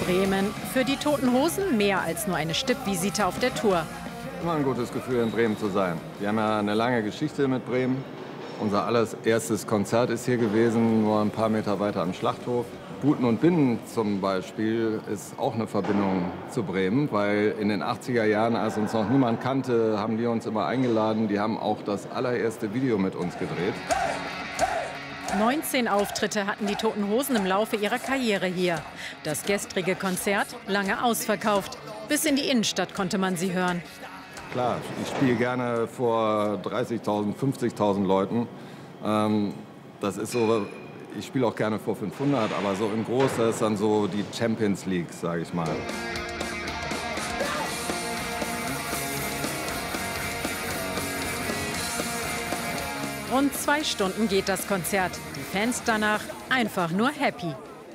Bremen. Für die Toten Hosen mehr als nur eine Stippvisite auf der Tour. Immer ein gutes Gefühl, in Bremen zu sein. Wir haben ja eine lange Geschichte mit Bremen. Unser allererstes Konzert ist hier gewesen, nur ein paar Meter weiter am Schlachthof. Buten und Binnen zum Beispiel ist auch eine Verbindung zu Bremen, weil in den 80er Jahren, als uns noch niemand kannte, haben die uns immer eingeladen. Die haben auch das allererste Video mit uns gedreht. 19 Auftritte hatten die Toten Hosen im Laufe ihrer Karriere hier. Das gestrige Konzert lange ausverkauft. Bis in die Innenstadt konnte man sie hören. Klar, ich spiele gerne vor 30.000, 50.000 Leuten. Das ist so, ich spiele auch gerne vor 500, aber so in groß, das ist dann so die Champions League, sage ich mal. Rund 2 Stunden geht das Konzert. Die Fans danach einfach nur happy.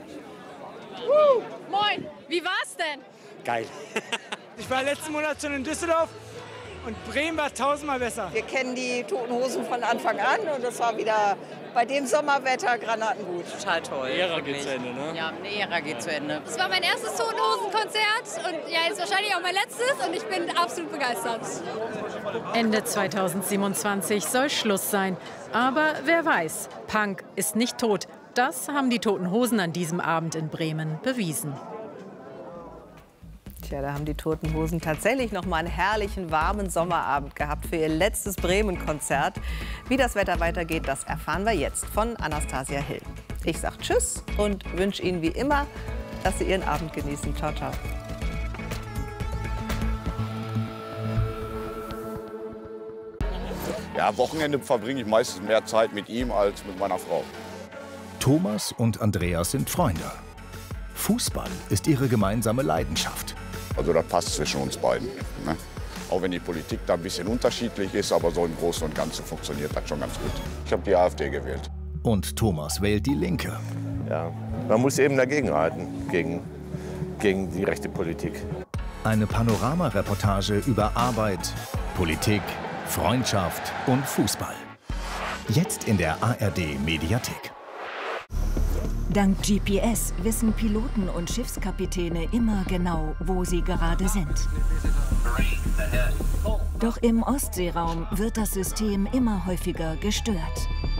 Moin, wie war's denn? Geil. Ich war letzten Monat schon in Düsseldorf und Bremen war 1000-mal besser. Wir kennen die Toten Hosen von Anfang an und das war wieder bei dem Sommerwetter granatengut. Total toll. Eine Ära geht zu Ende, ne? Ja, eine Ära geht zu Ende. Es war mein erstes Toten Hosen-Konzert und ja, jetzt wahrscheinlich auch mein letztes und ich bin absolut begeistert. Ende 2027 soll Schluss sein. Aber wer weiß, Punk ist nicht tot. Das haben die Toten Hosen an diesem Abend in Bremen bewiesen. Tja, da haben die Toten Hosen tatsächlich noch mal einen herrlichen, warmen Sommerabend gehabt für ihr letztes Bremen-Konzert. Wie das Wetter weitergeht, das erfahren wir jetzt von Anastasia Hill. Ich sage Tschüss und wünsche Ihnen wie immer, dass Sie Ihren Abend genießen. Ciao, ciao. Ja, am Wochenende verbringe ich meistens mehr Zeit mit ihm als mit meiner Frau. Thomas und Andreas sind Freunde. Fußball ist ihre gemeinsame Leidenschaft. Also das passt zwischen uns beiden. Ne? Auch wenn die Politik da ein bisschen unterschiedlich ist, aber so im Großen und Ganzen funktioniert das schon ganz gut. Ich habe die AfD gewählt. Und Thomas wählt die Linke. Ja, man muss eben dagegenhalten, gegen die rechte Politik. Eine Panorama-Reportage über Arbeit, Politik, Freundschaft und Fußball. Jetzt in der ARD-Mediathek. Dank GPS wissen Piloten und Schiffskapitäne immer genau, wo sie gerade sind. Doch im Ostseeraum wird das System immer häufiger gestört.